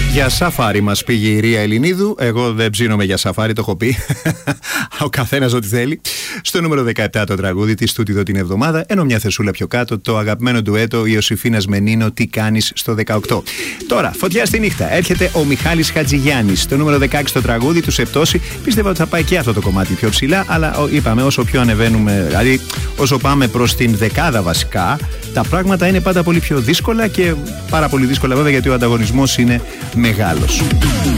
Για σαφάρι μας πήγε η Ρία Ελληνίδου. Εγώ δεν ψήνομαι για σαφάρι, το έχω πει. Ο καθένας ό,τι θέλει. Στο νούμερο 17 το τραγούδι της Τούτιδο την εβδομάδα. Ενώ μια θεσούλα πιο κάτω, το αγαπημένο ντουέτο Ιωσήφινας με Νίνο, Τι κάνεις, στο 18. Τώρα, φωτιά στη νύχτα. Έρχεται ο Μιχάλης Χατζηγιάννης. Στο νούμερο 16 το τραγούδι του Σεπτώση. Πίστευα ότι θα πάει και αυτό το κομμάτι πιο ψηλά. Αλλά είπαμε, όσο πιο ανεβαίνουμε, δηλαδή όσο πάμε προς την δεκάδα βασικά, τα πράγματα είναι πάντα πολύ πιο δύσκολα και πάρα πολύ δύσκολα βέβαια γιατί ο ανταγωνισμός είναι μεγάλος.